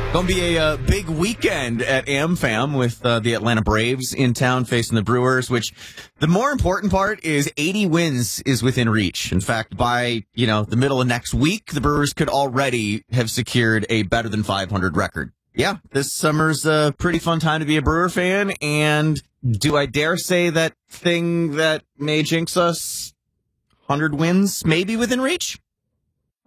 Going to be a big weekend at AmFam with the Atlanta Braves in town facing the Brewers, which the more important part is 80 wins is within reach. In fact, by, the middle of next week, the Brewers could already have secured a better than 500 record. Yeah, this summer's a pretty fun time to be a Brewer fan, and do I dare say that thing that may jinx us, 100 wins maybe within reach?